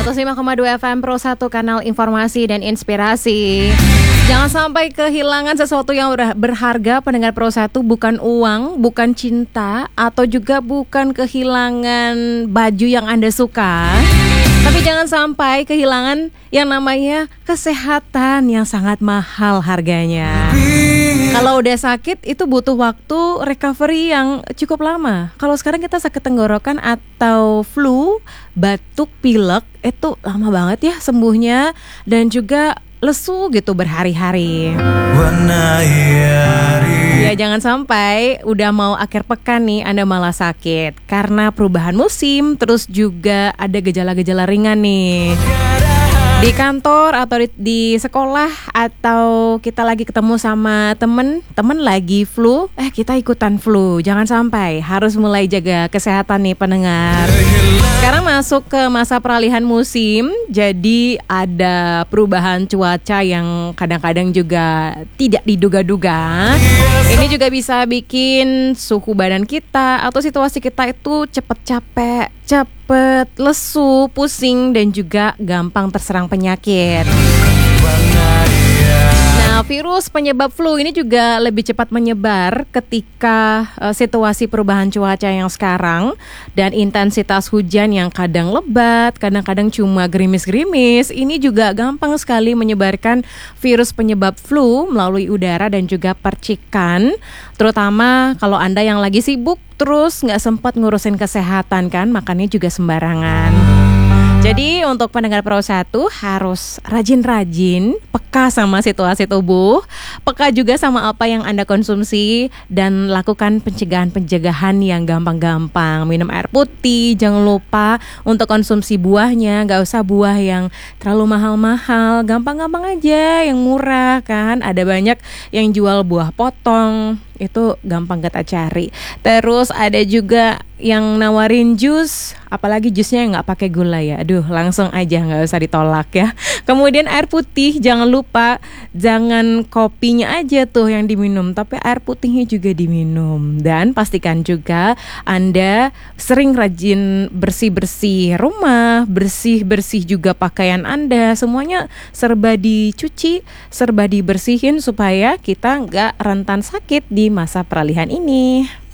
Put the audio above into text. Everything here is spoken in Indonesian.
105,2 FM Pro 1 kanal informasi dan inspirasi. Jangan sampai kehilangan sesuatu yang berharga pendengar Pro 1, bukan uang, bukan cinta, atau juga bukan kehilangan baju yang Anda suka. Tapi jangan sampai kehilangan yang namanya kesehatan yang sangat mahal harganya. Kalau udah sakit itu butuh waktu recovery yang cukup lama. Kalau sekarang kita sakit tenggorokan atau flu, batuk, pilek, itu lama banget ya sembuhnya. Dan juga lesu gitu berhari-hari. Ya jangan sampai udah mau akhir pekan nih Anda malah sakit karena perubahan musim, terus juga ada gejala-gejala ringan nih di kantor atau di sekolah, atau kita lagi ketemu sama temen lagi flu, kita ikutan flu. Jangan sampai, harus mulai jaga kesehatan nih pendengar. Sekarang masuk ke masa peralihan musim, jadi ada perubahan cuaca yang kadang-kadang juga tidak diduga-duga. Ini juga bisa bikin suhu badan kita atau situasi kita itu cepet capek, cepet lesu, pusing, dan juga gampang terserang penyakit. Nah, virus penyebab flu ini juga lebih cepat menyebar ketika situasi perubahan cuaca yang sekarang dan intensitas hujan yang kadang lebat, kadang-kadang cuma gerimis-gerimis. Ini juga gampang sekali menyebarkan virus penyebab flu melalui udara dan juga percikan, terutama kalau Anda yang lagi sibuk terus nggak sempat ngurusin kesehatan kan, makannya juga sembarangan. Jadi untuk pendengar Pro 1 harus rajin-rajin, peka sama situasi tubuh, peka juga sama apa yang Anda konsumsi, dan lakukan pencegahan-pencegahan yang gampang-gampang. Minum air putih, jangan lupa untuk konsumsi buahnya, gak usah buah yang terlalu mahal-mahal, gampang-gampang aja yang murah kan. Ada banyak yang jual buah potong, itu gampang kita cari. Terus ada juga yang nawarin jus, apalagi jusnya yang nggak pakai gula ya. Aduh, langsung aja, nggak usah ditolak ya. Kemudian air putih, jangan lupa, jangan kopinya aja tuh yang diminum, tapi air putihnya juga diminum. Dan pastikan juga Anda sering rajin bersih-bersih rumah, bersih-bersih juga pakaian Anda. Semuanya serba dicuci, serba dibersihin supaya kita nggak rentan sakit di masa peralihan ini.